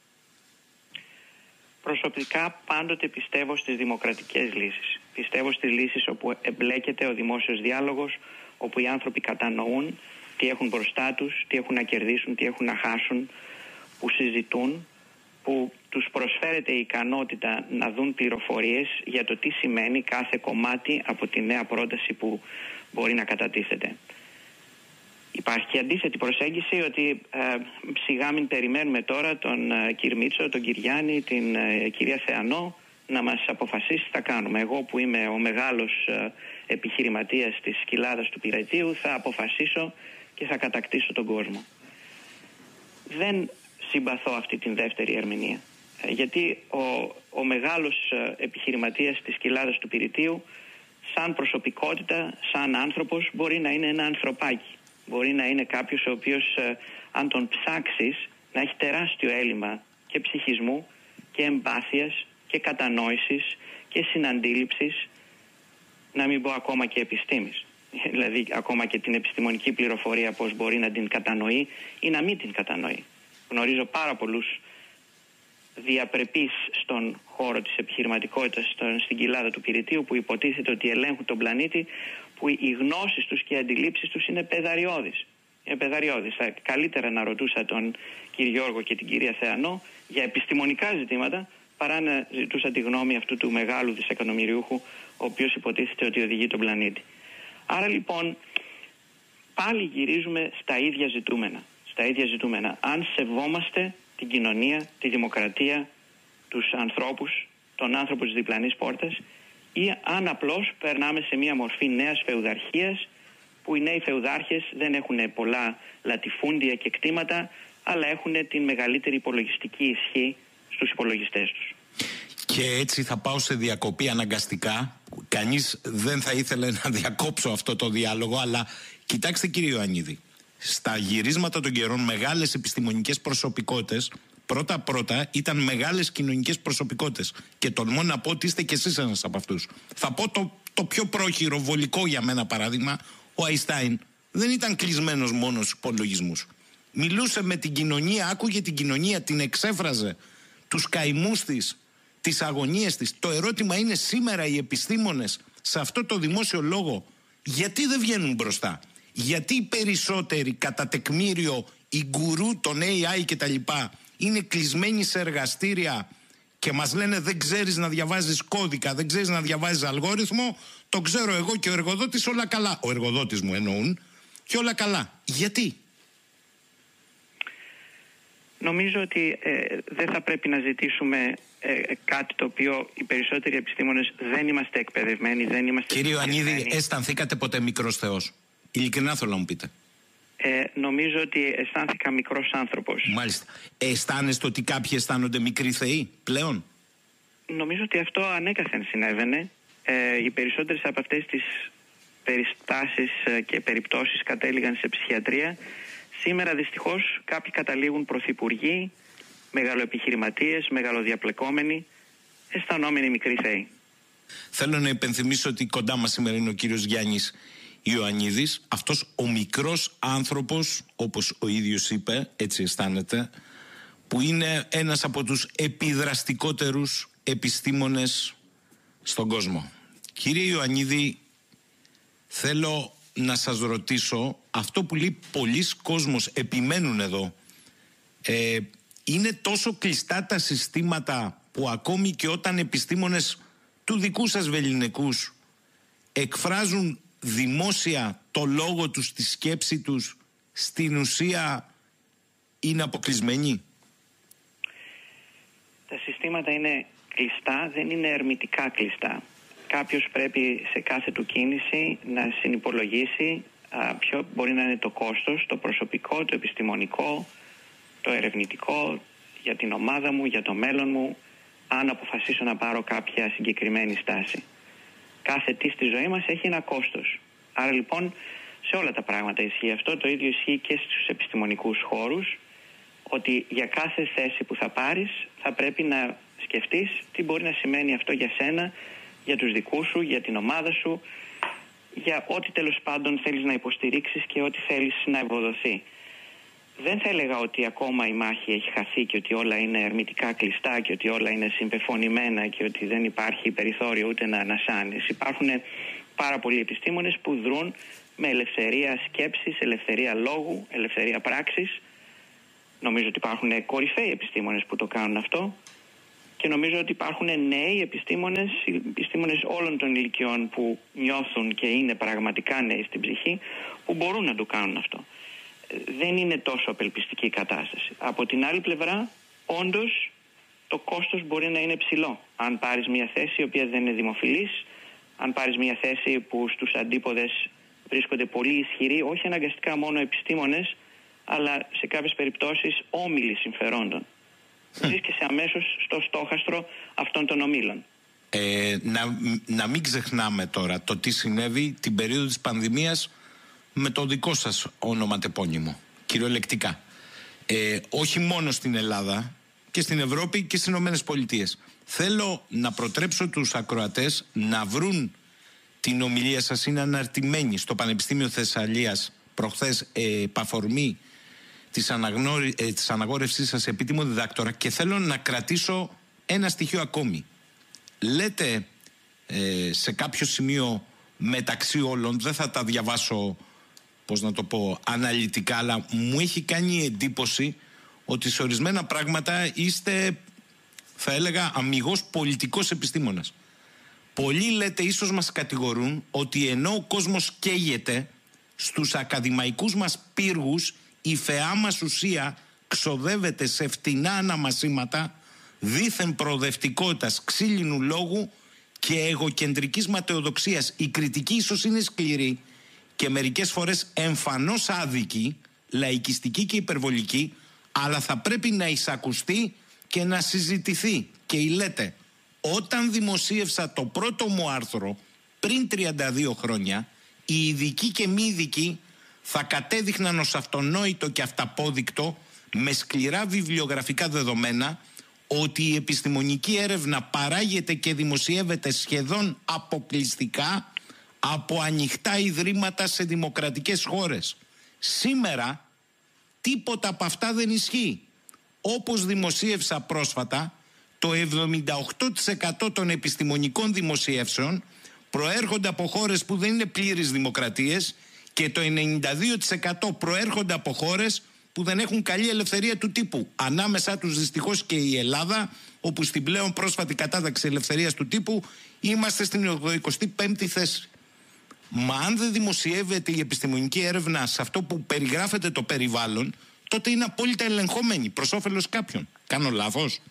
Προσωπικά πάντοτε πιστεύω στις δημοκρατικές λύσεις. Πιστεύω στις λύσεις όπου εμπλέκεται ο δημόσιος διάλογος, όπου οι άνθρωποι κατανοούν τι έχουν μπροστά τους, τι έχουν να κερδίσουν, τι έχουν να χάσουν, που συζητούν, που τους προσφέρεται η ικανότητα να δουν πληροφορίες για το τι σημαίνει κάθε κομμάτι από τη νέα πρόταση που μπορεί να κατατίθεται. Υπάρχει και αντίθετη προσέγγιση ότι σιγά μην περιμένουμε τώρα τον κύριο Μίτσο, τον κύριο Γιάννη, την κυρία Θεανό να μας αποφασίσει τι θα κάνουμε. Εγώ που είμαι ο μεγάλος επιχειρηματίας της κοιλάδας του Πειραιτίου θα αποφασίσω και θα κατακτήσω τον κόσμο. Δεν συμπαθώ αυτή την δεύτερη ερμηνεία. Γιατί ο μεγάλος επιχειρηματίας της κοιλάδας του Πειραιτίου σαν προσωπικότητα, σαν άνθρωπος μπορεί να είναι ένα ανθρωπάκι. Μπορεί να είναι κάποιος ο οποίος αν τον ψάξεις να έχει τεράστιο έλλειμμα και ψυχισμού και εμπάθειας και κατανόησης και συναντήληψης, να μην πω ακόμα και επιστήμης. Δηλαδή ακόμα και την επιστημονική πληροφορία πώς μπορεί να την κατανοεί ή να μην την κατανοεί. Γνωρίζω πάρα πολλούς διαπρεπείς στον χώρο της επιχειρηματικότητας στην κοιλάδα του Πειραιτίου που υποτίθεται ότι ελέγχουν τον πλανήτη, που οι γνώσεις τους και οι αντιλήψεις τους είναι παιδαριώδεις. Θα καλύτερα να ρωτούσα τον κύριο Γιώργο και την κυρία Θεανό για επιστημονικά ζητήματα παρά να ζητούσα τη γνώμη αυτού του μεγάλου δισεκατομμυριούχου ο οποίος υποτίθεται ότι οδηγεί τον πλανήτη. Άρα λοιπόν πάλι γυρίζουμε στα ίδια ζητούμενα. Αν σεβόμαστε την κοινωνία, τη δημοκρατία, τους ανθρώπους, τον άνθρωπο της διπλανής πόρτας, ή αν απλώς περνάμε σε μια μορφή νέας φεουδαρχίας που οι νέοι φεουδάρχες δεν έχουν πολλά λατιφούντια και κτήματα, αλλά έχουν την μεγαλύτερη υπολογιστική ισχύ στους υπολογιστές τους. Και έτσι θα πάω σε διακοπή αναγκαστικά. Κανείς δεν θα ήθελε να διακόψω αυτό το διάλογο, αλλά κοιτάξτε κύριε Ιωαννίδη, στα γυρίσματα των καιρών μεγάλες επιστημονικές προσωπικότητες πρώτα ήταν μεγάλες κοινωνικές προσωπικότητες. Και τολμώ να πω ότι είστε κι εσείς ένας από αυτούς. Θα πω το πιο πρόχειρο, βολικό για μένα παράδειγμα, ο Αϊνστάιν δεν ήταν κλεισμένος μόνο στους υπολογισμούς. Μιλούσε με την κοινωνία, άκουγε την κοινωνία, την εξέφραζε, τους καημούς της, τις αγωνίες της. Το ερώτημα είναι σήμερα οι επιστήμονες σε αυτό το δημόσιο λόγο γιατί δεν βγαίνουν μπροστά? Γιατί οι περισσότεροι κατά τεκμήριο, οι γκουρού των AI και τα λοιπά είναι κλεισμένοι σε εργαστήρια και μας λένε δεν ξέρεις να διαβάζεις κώδικα, δεν ξέρεις να διαβάζεις αλγόριθμο, το ξέρω εγώ και ο εργοδότης όλα καλά. Ο εργοδότης μου εννοούν και όλα καλά. Γιατί? Νομίζω ότι δεν θα πρέπει να ζητήσουμε κάτι το οποίο οι περισσότεροι επιστήμονες δεν είμαστε εκπαιδευμένοι, δεν είμαστε... Κύριε Ιωαννίδη, αισθανθήκατε ποτέ μικρός θεός? Ειλικρινά θέλω να μου πείτε. Νομίζω ότι αισθάνθηκα μικρός άνθρωπος. Μάλιστα. Αισθάνεστε ότι κάποιοι αισθάνονται μικροί θεοί πλέον? Νομίζω ότι αυτό ανέκαθεν συνέβαινε. Οι περισσότερες από αυτές τις περιστάσεις και περιπτώσεις κατέληγαν σε ψυχιατρία. Σήμερα δυστυχώς κάποιοι καταλήγουν πρωθυπουργοί, μεγαλοεπιχειρηματίες, μεγαλοδιαπλεκόμενοι, αισθανόμενοι μικροί θεοί. Θέλω να υπενθυμίσω ότι κοντά μας σήμερα είναι ο κύριος Γιάννης Ιωαννίδης, αυτός ο μικρός άνθρωπος, όπως ο ίδιος είπε, έτσι αισθάνεται, που είναι ένας από τους επιδραστικότερους επιστήμονες στον κόσμο. Κύριε Ιωαννίδη, θέλω να σας ρωτήσω, αυτό που λέει πολλοί κόσμος, επιμένουν εδώ, είναι τόσο κλειστά τα συστήματα που ακόμη και όταν επιστήμονες του δικού σας βελληνικούς εκφράζουν δημόσια το λόγο τους, τη σκέψη τους, στην ουσία είναι αποκλεισμένοι? Τα συστήματα είναι κλειστά, δεν είναι ερμητικά κλειστά. Κάποιος πρέπει σε κάθε του κίνηση να συνυπολογίσει ποιο μπορεί να είναι το κόστος, το προσωπικό, το επιστημονικό, το ερευνητικό, για την ομάδα μου, για το μέλλον μου, αν αποφασίσω να πάρω κάποια συγκεκριμένη στάση. Κάθε τι στη ζωή μας έχει ένα κόστος. Άρα λοιπόν Σε όλα τα πράγματα ισχύει αυτό. Το ίδιο ισχύει και στους επιστημονικούς χώρους, ότι για κάθε θέση που θα πάρεις θα πρέπει να σκεφτείς τι μπορεί να σημαίνει αυτό για σένα, για τους δικούς σου, για την ομάδα σου, για ό,τι τέλος πάντων θέλεις να υποστηρίξεις και ό,τι θέλεις να ευοδοθεί. Δεν θα έλεγα ότι ακόμα η μάχη έχει χαθεί και ότι όλα είναι ερμητικά κλειστά και ότι όλα είναι συμπεφωνημένα και ότι δεν υπάρχει περιθώριο ούτε να ανασάνεις. Υπάρχουν πάρα πολλοί επιστήμονες που δρούν με ελευθερία σκέψης, ελευθερία λόγου, ελευθερία πράξης. Νομίζω ότι υπάρχουν κορυφαίοι επιστήμονες που το κάνουν αυτό και νομίζω ότι υπάρχουν νέοι επιστήμονες όλων των ηλικιών που νιώθουν και είναι πραγματικά νέοι στην ψυχή, που μπορούν να το κάνουν αυτό. Δεν είναι τόσο απελπιστική η κατάσταση. Από την άλλη πλευρά, όντως, το κόστος μπορεί να είναι ψηλό. Αν πάρεις μια θέση η οποία δεν είναι δημοφιλής, αν πάρεις μια θέση που στους αντίποδες βρίσκονται πολύ ισχυροί, όχι αναγκαστικά μόνο επιστήμονες, αλλά σε κάποιες περιπτώσεις όμιλοι συμφερόντων. Βρίσκεσαι αμέσως στο στόχαστρο αυτών των ομίλων. Να μην ξεχνάμε τώρα το τι συνέβη την περίοδο της πανδημίας με το δικό σας ονοματεπώνυμο, κυριολεκτικά. Όχι μόνο στην Ελλάδα, και στην Ευρώπη και στις Ηνωμένες Πολιτείες. Θέλω να προτρέψω τους ακροατές να βρουν την ομιλία σας, είναι αναρτημένη στο Πανεπιστήμιο Θεσσαλίας προχθές, επαφορμή της αναγόρευσής σας επίτιμο διδάκτορα, και θέλω να κρατήσω ένα στοιχείο ακόμη. Λέτε σε κάποιο σημείο μεταξύ όλων, δεν θα τα διαβάσω, πώς να το πω, αναλυτικά, αλλά μου έχει κάνει εντύπωση ότι σε ορισμένα πράγματα είστε, θα έλεγα, αμιγώς πολιτικός επιστήμονας. Πολλοί, λέτε, ίσως μας κατηγορούν ότι ενώ ο κόσμος καίγεται, στους ακαδημαϊκούς μας πύργους η φαιά μας ουσία ξοδεύεται σε φτηνά αναμασίματα δήθεν προοδευτικότητας, ξύλινου λόγου και εγωκεντρικής ματαιοδοξίας. Η κριτική ίσως είναι σκληρή και μερικές φορές εμφανώς άδικη, λαϊκιστική και υπερβολική, αλλά θα πρέπει να εισακουστεί και να συζητηθεί. Και λέτε, όταν δημοσίευσα το πρώτο μου άρθρο πριν 32 χρόνια, οι ειδικοί και μη ειδικοί θα κατέδειχναν ως αυτονόητο και αυταπόδεικτο, με σκληρά βιβλιογραφικά δεδομένα, ότι η επιστημονική έρευνα παράγεται και δημοσιεύεται σχεδόν αποκλειστικά από ανοιχτά ιδρύματα σε δημοκρατικές χώρες. Σήμερα τίποτα από αυτά δεν ισχύει. Όπως δημοσίευσα πρόσφατα, το 78% των επιστημονικών δημοσιεύσεων προέρχονται από χώρες που δεν είναι πλήρεις δημοκρατίες και το 92% προέρχονται από χώρες που δεν έχουν καλή ελευθερία του τύπου. Ανάμεσά τους δυστυχώς και η Ελλάδα, όπου στην πλέον πρόσφατη κατάταξη ελευθερίας του τύπου είμαστε στην 85η θέση. Μα αν δεν δημοσιεύεται η επιστημονική έρευνα σε αυτό που περιγράφεται το περιβάλλον, τότε είναι απόλυτα ελεγχόμενη προς όφελος κάποιων. Κάνω λάθος?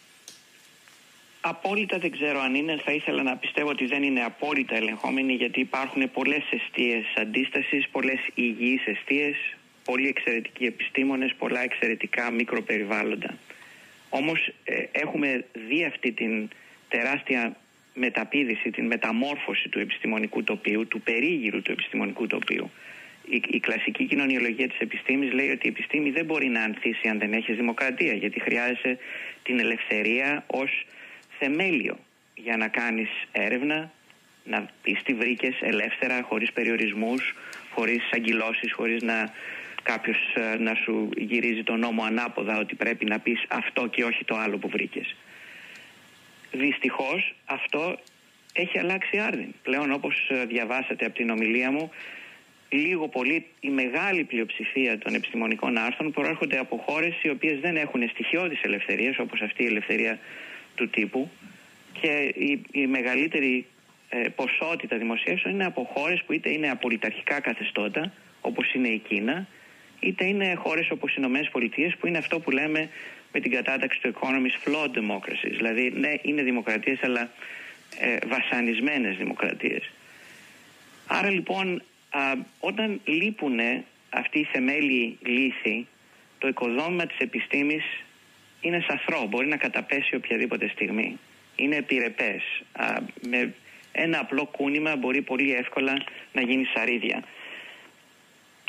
Απόλυτα δεν ξέρω αν είναι. Θα ήθελα να πιστεύω ότι δεν είναι απόλυτα ελεγχόμενοι, γιατί υπάρχουν πολλές εστίες αντίστασης, πολλές υγιείς εστίες, πολλοί εξαιρετικοί επιστήμονες, πολλά εξαιρετικά μικροπεριβάλλοντα. Όμως έχουμε δει αυτή την τεράστια μεταπήδηση, την μεταμόρφωση του επιστημονικού τοπίου, του περίγυρου του επιστημονικού τοπίου. Η κλασική κοινωνιολογία της επιστήμης λέει ότι η επιστήμη δεν μπορεί να ανθίσει αν δεν έχει δημοκρατία, γιατί χρειάζεσαι την ελευθερία ως θεμέλιο για να κάνεις έρευνα, να πεις τι βρήκες ελεύθερα, χωρίς περιορισμούς, χωρίς αγκυλώσεις, χωρίς κάποιος να σου γυρίζει τον νόμο ανάποδα ότι πρέπει να πεις αυτό και όχι το άλλο που βρήκες. Δυστυχώς αυτό έχει αλλάξει άρδιν. Πλέον, όπως διαβάσατε από την ομιλία μου, λίγο πολύ η μεγάλη πλειοψηφία των επιστημονικών άρθρων προέρχονται από χώρες οι οποίες δεν έχουν στοιχειώδεις ελευθερίες, όπως αυτή η ελευθερία του τύπου, και η μεγαλύτερη ποσότητα δημοσίευσεων είναι από χώρες που είτε είναι απολυταρχικά καθεστώτα, όπως είναι η Κίνα, είτε είναι χώρες όπως οι Ηνωμένες Πολιτείες, που είναι αυτό που λέμε με την κατάταξη του Economist flawed democracies. Δηλαδή, ναι, είναι δημοκρατίες, αλλά βασανισμένες δημοκρατίες. Άρα λοιπόν, όταν λείπουν αυτοί οι θεμέλιοι λύθοι, το οικοδόμημα της επιστήμης είναι σαθρό, μπορεί να καταπέσει οποιαδήποτε στιγμή. Είναι επιρρεπές. Με ένα απλό κούνημα μπορεί πολύ εύκολα να γίνει σαρίδια.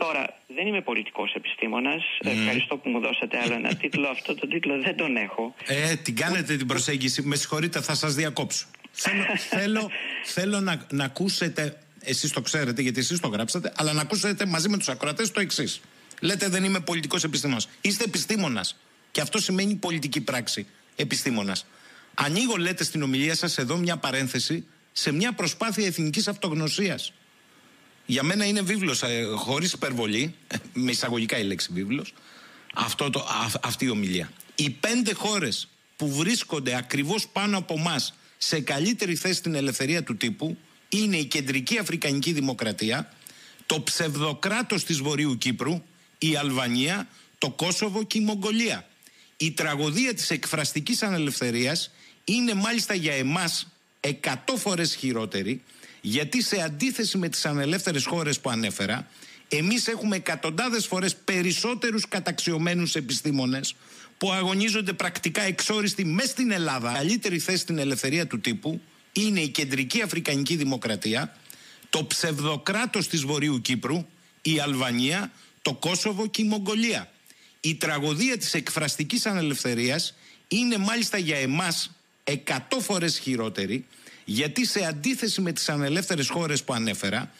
Τώρα, δεν είμαι πολιτικός επιστήμονας. Ευχαριστώ που μου δώσατε άλλο ένα τίτλο. Αυτό το τίτλο δεν τον έχω. Την κάνετε την προσέγγιση. Με συγχωρείτε, θα σας διακόψω. Θέλω να ακούσετε, εσείς το ξέρετε γιατί εσείς το γράψατε, αλλά να ακούσετε μαζί με τους ακροατές το εξής. Λέτε δεν είμαι πολιτικός επιστήμονας. Είστε επιστήμονας. Και αυτό σημαίνει πολιτική πράξη. Επιστήμονας. Ανοίγω, λέτε στην ομιλία σας εδώ μια παρένθεση σε μια προσπάθεια εθνικής αυτογνωσίας. Για μένα είναι βίβλος, χωρίς υπερβολή, με εισαγωγικά η λέξη βίβλος, αυτή η ομιλία. Οι 5 χώρες που βρίσκονται ακριβώς πάνω από μας σε καλύτερη θέση στην ελευθερία του τύπου είναι η Κεντρική Αφρικανική Δημοκρατία, το ψευδοκράτος της Βορείου Κύπρου, η Αλβανία, το Κόσοβο και η Μογγολία. Η τραγωδία της εκφραστικής ανελευθερίας είναι μάλιστα για εμάς 100 φορές χειρότερη, γιατί σε αντίθεση με τις ανελεύθερες χώρες που ανέφερα, εμείς έχουμε εκατοντάδες φορές περισσότερους καταξιωμένους επιστήμονες που αγωνίζονται πρακτικά εξόριστοι μες στην Ελλάδα. Η καλύτερη θέση στην ελευθερία του τύπου είναι η Κεντρική Αφρικανική Δημοκρατία, το ψευδοκράτος της Βορείου Κύπρου, η Αλβανία, το Κόσοβο και η Μογγολία. Η τραγωδία της εκφραστικής ανελευθερίας είναι μάλιστα για εμάς 100 φορές χειρότερη, γιατί σε αντίθεση με τις ανελεύθερες χώρες που ανέφερα,